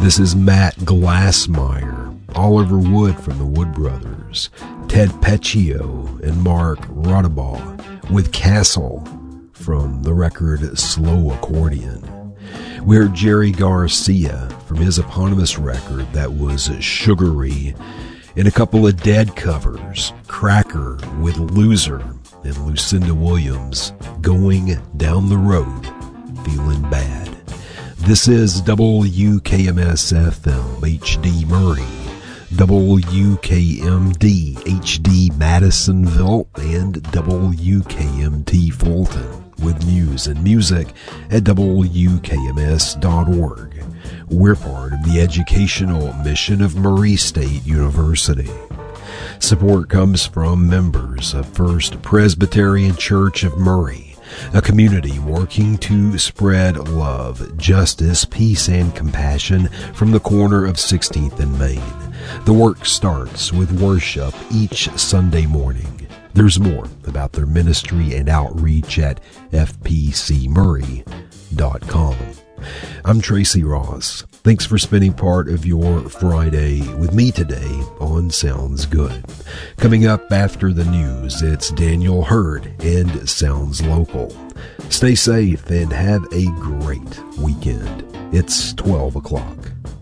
This is Matt Glassmeyer, Oliver Wood from the Wood Brothers, Ted Peccio, and Mark Rodabaugh with Castle from the record Slow Accordion. We heard Jerry Garcia from his eponymous record that was Sugary, and a couple of Dead covers, Cracker with Loser and Lucinda Williams, Going Down the Road, Feeling Bad. This is WKMS-FM HD Murray, WKMD HD Madisonville, and WKMT Fulton, with news and music at WKMS.org. We're part of the educational mission of Murray State University. Support comes from members of First Presbyterian Church of Murray, a community working to spread love, justice, peace, and compassion from the corner of 16th and Main. The work starts with worship each Sunday morning. There's more about their ministry and outreach at fpcmurray.com. I'm Tracy Ross. Thanks for spending part of your Friday with me today on Sounds Good. Coming up after the news, it's Daniel Hurd and Sounds Local. Stay safe and have a great weekend. It's 12 o'clock.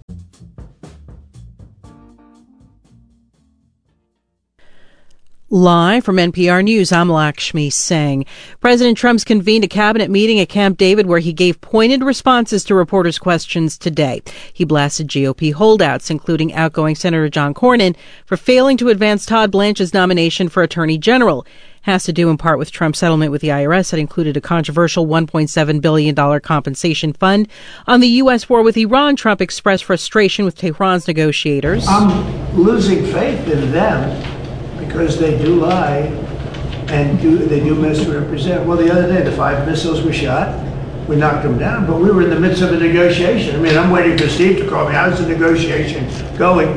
Live from NPR News, I'm Lakshmi Singh. President Trump's convened a cabinet meeting at Camp David where he gave pointed responses to reporters' questions today. He blasted GOP holdouts, including outgoing Senator John Cornyn, for failing to advance Todd Blanche's nomination for Attorney General. Has to do in part with Trump's settlement with the IRS that included a controversial $1.7 billion compensation fund. On the U.S. war with Iran, Trump expressed frustration with Tehran's negotiators. I'm losing faith in them, because they do lie and they do misrepresent. Well, the other day, the 5 missiles were shot. We knocked them down, but we were in the midst of a negotiation. I mean, I'm waiting for Steve to call me. How's the negotiation going?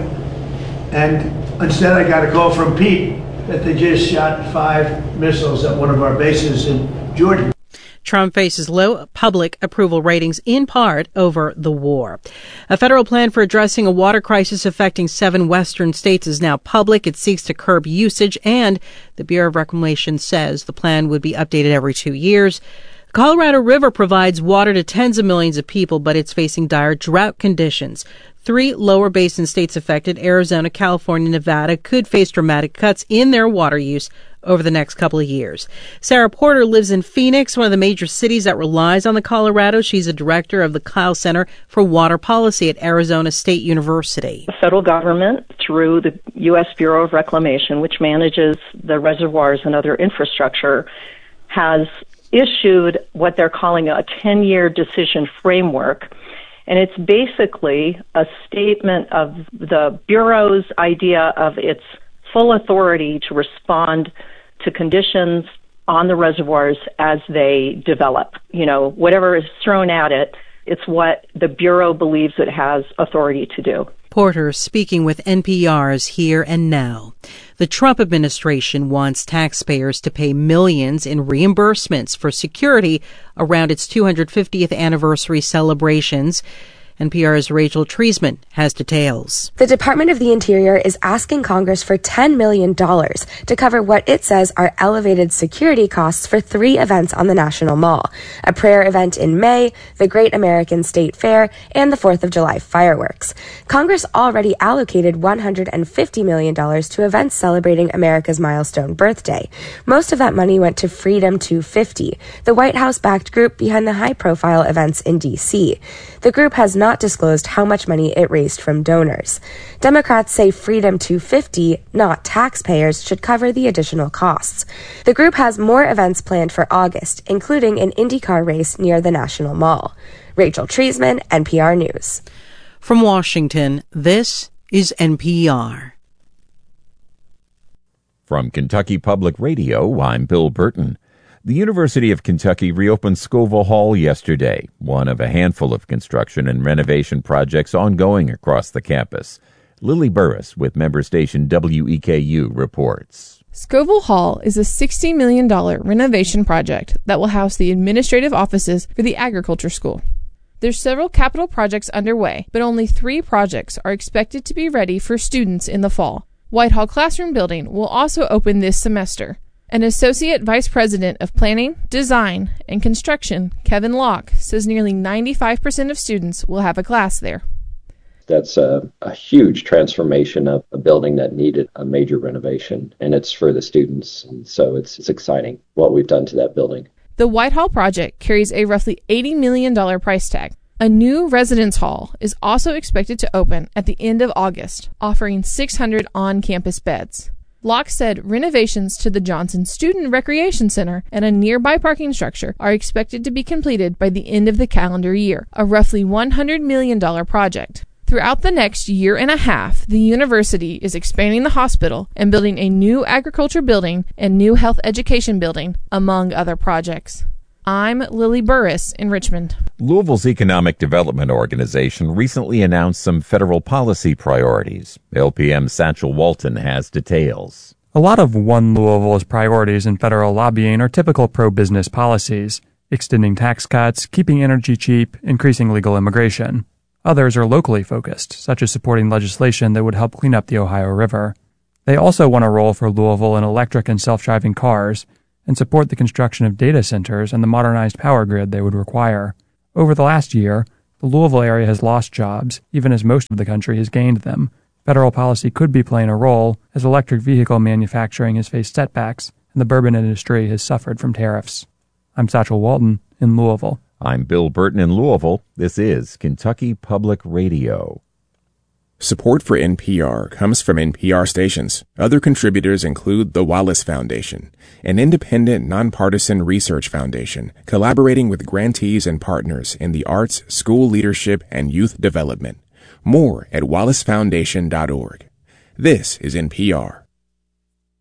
And instead, I got a call from Pete that they just shot 5 missiles at one of our bases in Jordan. Trump faces low public approval ratings in part over the war. A federal plan for addressing a water crisis affecting 7 western states is now public. It seeks to curb usage, and the Bureau of Reclamation says the plan would be updated every 2 years. The Colorado River provides water to tens of millions of people, but it's facing dire drought conditions. 3 lower basin states affected, Arizona, California, Nevada, could face dramatic cuts in their water use over the next couple of years. Sarah Porter lives in Phoenix, one of the major cities that relies on the Colorado. She's a director of the Kyle Center for Water Policy at Arizona State University. The federal government, through the U.S. Bureau of Reclamation, which manages the reservoirs and other infrastructure, has issued what they're calling a 10-year decision framework. And it's basically a statement of the Bureau's idea of its full authority to respond to conditions on the reservoirs as they develop. You know, whatever is thrown at it, it's what the Bureau believes it has authority to do. Porter speaking with NPR's Here and Now. The Trump administration wants taxpayers to pay millions in reimbursements for security around its 250th anniversary celebrations. NPR's Rachel Treisman has details. The Department of the Interior is asking Congress for $10 million to cover what it says are elevated security costs for 3 events on the National Mall: a prayer event in May, the Great American State Fair, and the 4th of July fireworks. Congress already allocated $150 million to events celebrating America's milestone birthday. Most of that money went to Freedom 250, the White House-backed group behind the high-profile events in D.C. The group has not disclosed how much money it raised from donors. Democrats say Freedom 250, not taxpayers, should cover the additional costs. The group has more events planned for August, including an IndyCar race near the National Mall. Rachel Treisman, NPR News. From Washington, this is NPR. From Kentucky Public Radio, I'm Bill Burton. The University of Kentucky reopened Scoville Hall yesterday, one of a handful of construction and renovation projects ongoing across the campus. Lily Burris with member station WEKU reports. Scoville Hall is a $60 million renovation project that will house the administrative offices for the agriculture school. There's several capital projects underway, but only 3 projects are expected to be ready for students in the fall. Whitehall Classroom Building will also open this semester. An Associate Vice President of Planning, Design, and Construction, Kevin Locke, says nearly 95% of students will have a class there. That's a huge transformation of a building that needed a major renovation, and it's for the students. And so it's exciting what we've done to that building. The Whitehall project carries a roughly $80 million price tag. A new residence hall is also expected to open at the end of August, offering 600 on-campus beds. Locke said renovations to the Johnson Student Recreation Center and a nearby parking structure are expected to be completed by the end of the calendar year, a roughly $100 million project. Throughout the next year and a half, the university is expanding the hospital and building a new agriculture building and new health education building, among other projects. I'm Lily Burris in Richmond. Louisville's Economic Development Organization recently announced some federal policy priorities. LPM's Satchel Walton has details. A lot of One Louisville's priorities in federal lobbying are typical pro-business policies, extending tax cuts, keeping energy cheap, increasing legal immigration. Others are locally focused, such as supporting legislation that would help clean up the Ohio River. They also want a role for Louisville in electric and self-driving cars, and support the construction of data centers and the modernized power grid they would require. Over the last year, the Louisville area has lost jobs, even as most of the country has gained them. Federal policy could be playing a role, as electric vehicle manufacturing has faced setbacks, and the bourbon industry has suffered from tariffs. I'm Satchel Walton in Louisville. I'm Bill Burton in Louisville. This is Kentucky Public Radio. Support for NPR comes from NPR stations. Other contributors include the Wallace Foundation, an independent, nonpartisan research foundation collaborating with grantees and partners in the arts, school leadership, and youth development. More at wallacefoundation.org. This is NPR.